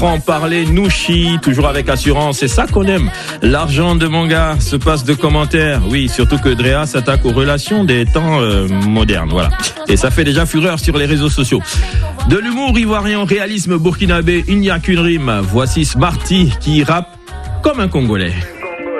Parler Nouchi, toujours avec assurance, c'est ça qu'on aime. L'argent de mon gars se passe de commentaires. Oui, surtout que Drea s'attaque aux relations des temps modernes, voilà. Et ça fait déjà fureur sur les réseaux sociaux. De l'humour ivoirien au réalisme burkinabé, il n'y a qu'une rime. Voici Smarty qui rappe comme un Congolais.